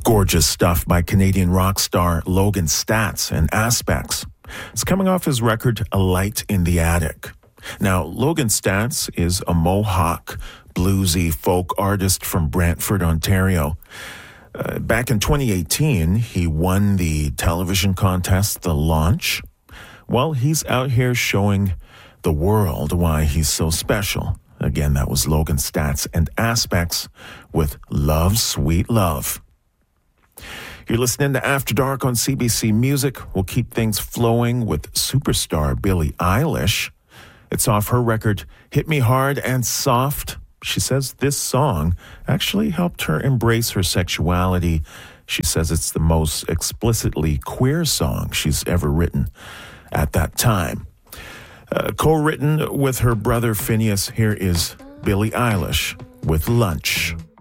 Gorgeous stuff by Canadian rock star Logan Staats and Aspects. It's coming off his record, A Light in the Attic. Now, Logan Staats is a Mohawk, bluesy folk artist from Brantford, Ontario. Back in 2018, he won the television contest, The Launch. Well, he's out here showing the world why he's so special. Again, that was Logan Staats and Aspects with Love, Sweet Love. You're listening to After Dark on CBC Music. We'll keep things flowing with superstar Billie Eilish. It's off her record, Hit Me Hard and Soft. She says this song actually helped her embrace her sexuality. She says it's the most explicitly queer song she's ever written at that time. Co-written with her brother Phineas, here is Billie Eilish with Lunch.